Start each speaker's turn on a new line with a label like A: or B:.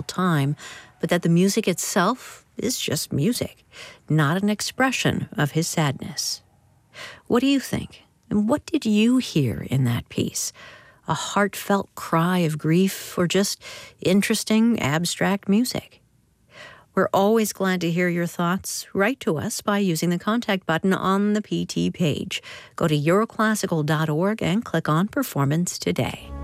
A: time, but that the music itself is just music, not an expression of his sadness. What do you think? And what did you hear in that piece? A heartfelt cry of grief, or just interesting, abstract music? We're always glad to hear your thoughts. Write to us by using the contact button on the PT page. Go to euroclassical.org and click on Performance Today.